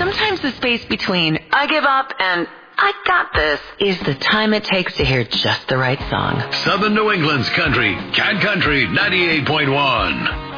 Sometimes the space between I give up and I got this is the time it takes to hear just the right song. Southern New England's country, Cat Country 98.1.